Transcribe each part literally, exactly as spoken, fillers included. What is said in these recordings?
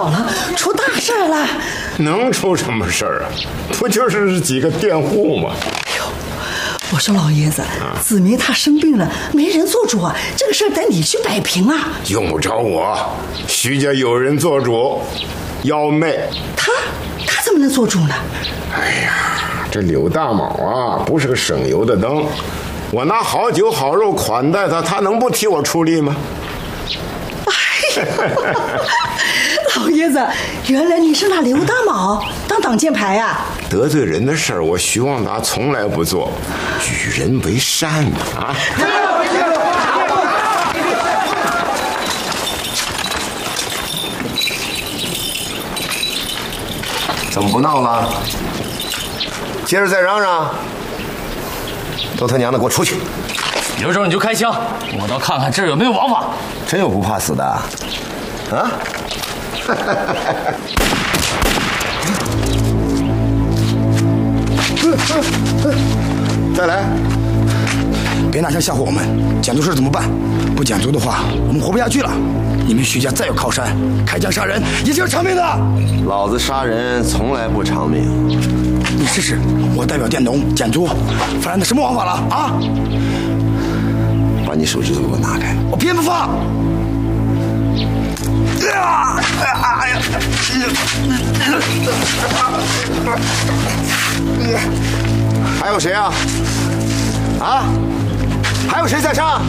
好了，出大事了！ 能出什么事儿啊？不就是几个佃户吗？ 哎呦，我说老爷子，啊、子明他生病了，没人做主啊，这个事儿得你去摆平啊。 用不着我，徐家有人做主，幺妹。 他他怎么能做主呢？ 哎呀，这柳大卯啊，不是个省油的灯。我拿好酒好肉款待他，他能不替我出力吗？ 哎呦，老爷子，原来你是拿刘大卯当挡箭牌呀、啊！ 得罪人的事儿，我徐旺达从来不做，与人为善啊！ 怎么不闹了？接着再嚷嚷！都他娘的给我出去！ 刘总，你就开枪，我倒看看这儿有没有王法。 真有不怕死的啊？啊！再来！ 别拿枪吓唬我们，减租事怎么办？不减租的话，我们活不下去了。你们徐家再有靠山，开枪杀人也是要偿命的。 老子杀人从来不偿命。 你试试，我代表佃农减租，犯了什么王法了啊？ 把你手指头给我拿开！ 我偏不放！啊！哎呀！ 还有谁啊？啊？还有谁在上？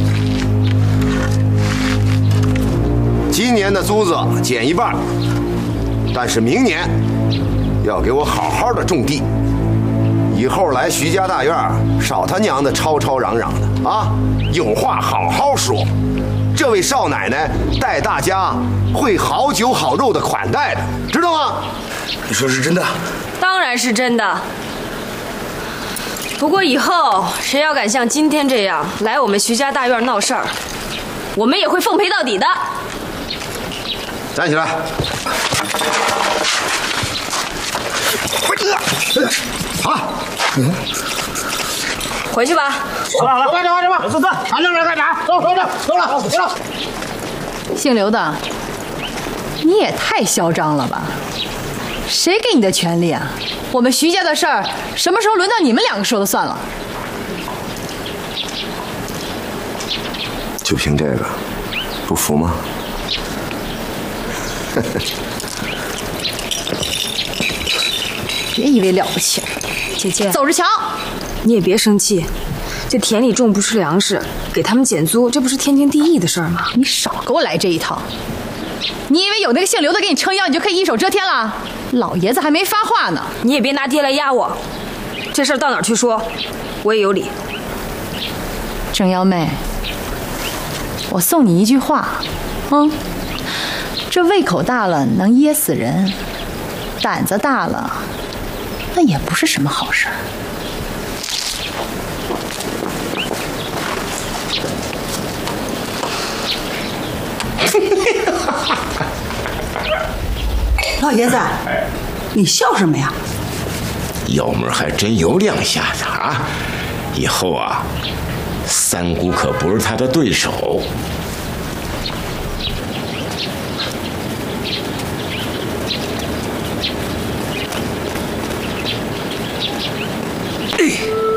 今年的租子减一半，但是明年要给我好好的种地。以后来徐家大院，少他娘的吵吵嚷嚷的啊！有话好好说。这位少奶奶待大家会好酒好肉的款待的，知道吗？ 你说是真的？ 当然是真的。不过以后谁要敢像今天这样来我们徐家大院闹事儿，我们也会奉陪到底的。 站起来！ 啊！嗯， 回去吧。 好了好了，快点快点吧，走走，还愣着干啥？走走走，走了走了。 姓刘的，你也太嚣张了吧！谁给你的权利啊？我们徐家的事儿，什么时候轮到你们两个说了算了？ 就凭这个，不服吗？ 别以为了不起， 姐姐， 走着瞧。 你也别生气，这田里种不出粮食，给他们减租，这不是天经地义的事儿吗？ 你少给我来这一套！你以为有那个姓刘的给你撑腰，你就可以一手遮天了？老爷子还没发话呢。 你也别拿爹来压我，这事儿到哪儿去说，我也有理。 郑幺妹，我送你一句话，嗯，这胃口大了能噎死人，胆子大了，那也不是什么好事儿。 老爷子，你笑什么呀？ 幺妹还真有两下子啊！以后啊，三姑可不是他的对手。 哎